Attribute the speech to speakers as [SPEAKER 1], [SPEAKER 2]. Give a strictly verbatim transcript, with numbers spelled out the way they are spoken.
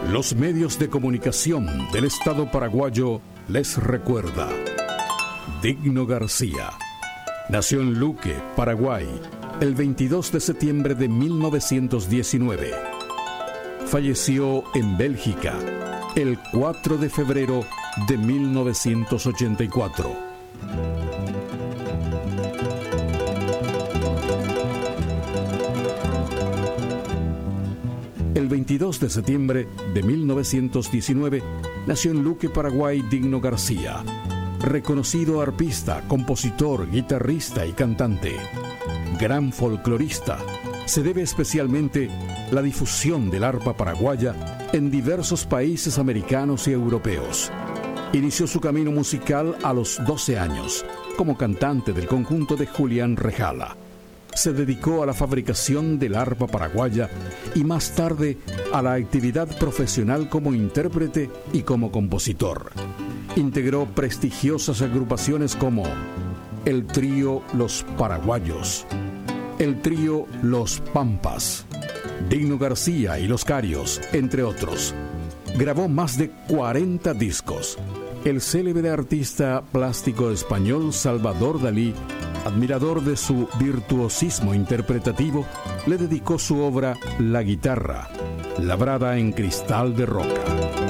[SPEAKER 1] Los medios de comunicación del Estado paraguayo les recuerda. Digno García nació en Luque, Paraguay, el veintidós de septiembre de mil novecientos diecinueve. Falleció en Bélgica el cuatro de febrero de mil novecientos ochenta y cuatro. El veintidós de septiembre de mil novecientos diecinueve nació en Luque, Paraguay, Digno García, reconocido arpista, compositor, guitarrista y cantante. Gran folclorista, se debe especialmente la difusión del arpa paraguaya en diversos países americanos y europeos. Inició su camino musical a los doce años, como cantante del conjunto de Julián Rejala. Se dedicó a la fabricación del arpa paraguaya y más tarde a la actividad profesional como intérprete y como compositor. Integró prestigiosas agrupaciones como el trío Los Paraguayos, el trío Los Pampas, Digno García y Los Carios, entre otros. Grabó más de cuarenta discos. El célebre artista plástico español Salvador Dalí, admirador de su virtuosismo interpretativo, le dedicó su obra La Guitarra, labrada en cristal de roca.